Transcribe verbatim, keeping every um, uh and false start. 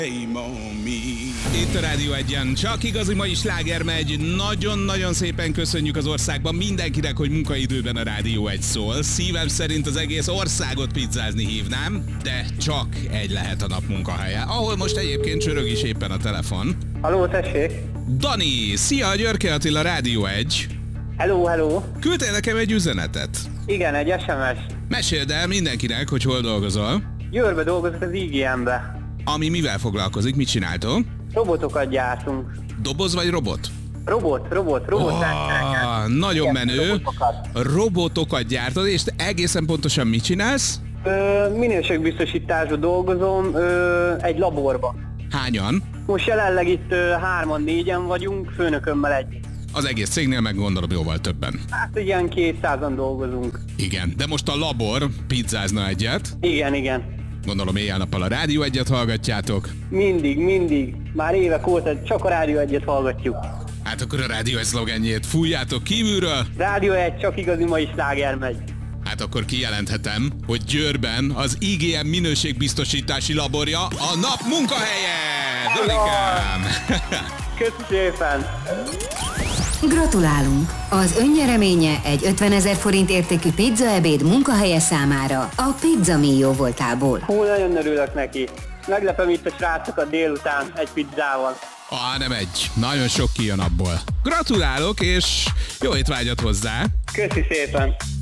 Itt a Rádió Egyen csak igazi mai sláger megy. Nagyon-nagyon szépen köszönjük az országban mindenkinek, hogy munkaidőben a Rádió Egy szól. Szívem szerint az egész országot pizzázni hívnám, de csak egy lehet a nap munkahelye, ahol most egyébként csörög is éppen a telefon. Halló, tessék! Dani, szia, Györke Attila, Rádió Egy. Hello, hello! Küldtél nekem egy üzenetet. Igen, egy es em es. Meséld el mindenkinek, hogy hol dolgozol. Győrbe dolgozok az i gé em-be. Ami mivel foglalkozik, mit csináltok? Robotokat gyártunk. Doboz vagy robot? Robot, robot, robot. Oh, nagyon Igen, menő. robotokat. Robotokat gyártod, és te egészen pontosan mit csinálsz? Ö, minőségbiztosításban dolgozom ö, egy laborban. Hányan? Most jelenleg itt ö, hárman, négyen vagyunk, főnökömmel együtt. Az egész cégnél meg gondolom jóval többen. Hát ilyen kétszázan dolgozunk. Igen, de most a labor pizzázna egyet. Igen, igen. Gondolom éjjel-nappal a Rádió Egyet hallgatjátok. Mindig, mindig. Már évek óta csak a Rádió Egyet hallgatjuk. Hát akkor a Rádió Egy szlogenjét fújjátok kívülről. Rádió Egy csak igazi mai sláger megy. Hát akkor kijelenthetem, hogy Győrben az i gé em minőségbiztosítási laborja a nap munkahelye! Danikám! Köszönöm szépen! Gratulálunk! Az önnyereménye egy ötvenezer forint értékű pizzaebéd munkahelye számára a Pizza Mio voltából. Hú, nagyon örülök neki. Meglepem itt a srácokat délután egy pizzával. Ah, nem egy. Nagyon sok kijön abból. Gratulálok, és jó étvágyat hozzá! Köszi szépen!